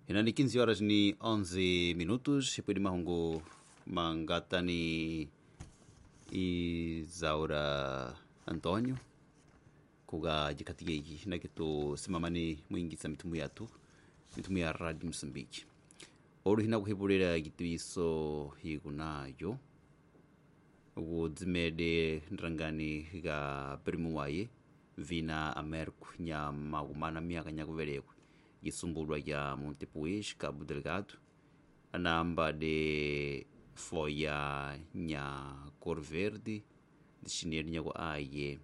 Inani 15 horas ni 11 minutos. Ipedi mahungu mangatani Isaura Antônio kuga jikatigeji na kitu simamani muingisa mitumu yatu mitumu ya Radio Moçambique. Oru hina kuhibulira gitu iso higunayo udzimede ndrangani ga primu waye vina Américo nya magumana miaka nya kuverekwe gisumbulwa ya Montepuez Cabo Delgado anamba de foya nya Cor Verde de chinelo nya ko aye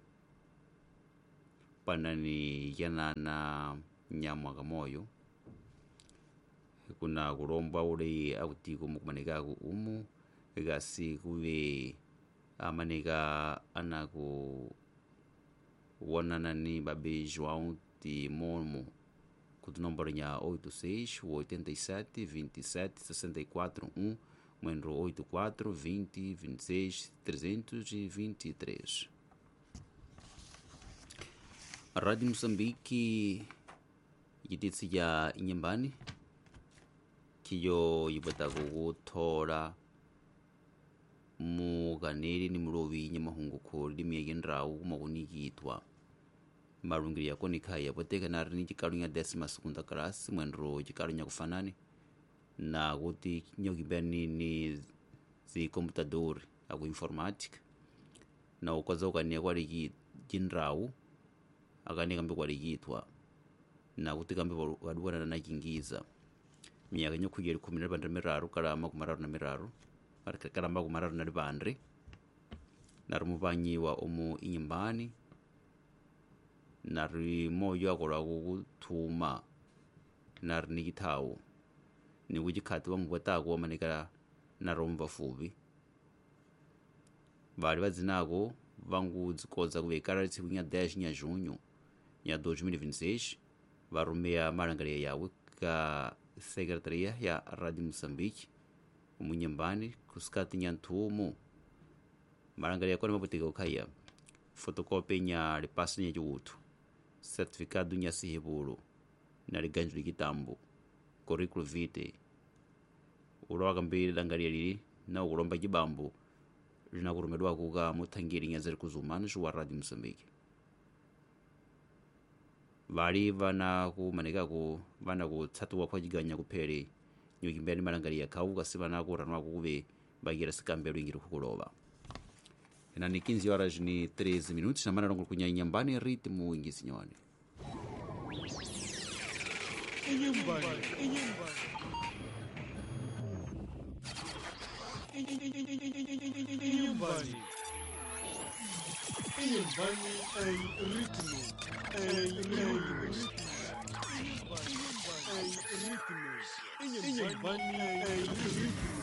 panani yanana nya mwagamoyo kuna kuromba ule autiko mukumaneka umu gasi kuwe amaneka anako wanana ni babe João de Momo kutu nomboro nya 86 87 27 64 mwendro 84 20 26 323. A Rádio Moçambique yititsi ya inyambani kiyo yibata kugutora muganiri ni murobi nyamahungu ko limiyegendrawo magunikitwa marungiri yako nikaya boteka nari ni chikarunya 12ª class mwendro chikarunya kufanani na guti nyogibeni ni zi computador agu informatic na ukoza ukania kwa ligi jindrawo akani kambe kwa ligitwa na guti kambe wadwana na kingiza miaka nyokugera 12 karama kumararu na miraru karamba kumararu na libandre narumubanyiwa omu inyambani nari moyo akora gutuma nari nigitawo ni wujikati wamubota ko manika naromba fubi bari bazinago vangu zikoza kubekara tsibunya dash nya junho nya 2026 varumea marangaria yawe ka secretaria ya Radio Moçambique umunyambani kuskati nya ntumu marangaria kwa maboteka ukaya fotocopy nya repassa nya juutu certificado nya sihibulu na liganjo likitambo curriculum vitae uroga mbili langaria lili na uromba jibambo lina kurumedwa kuga mutangiri nya zeri kuzumana wa Radio Moçambique bari vana ku maneka ku vana ku tsatu kwa jiganya kupere nyokimbeni marangaria kauga sibana ku ranwa kube bagira sikambelo ingiro kukuloba. Na ni 15 horas ni 13 minutos na manara kunya nyambani ritmu ingisi nyone. Inyambani ay ritmo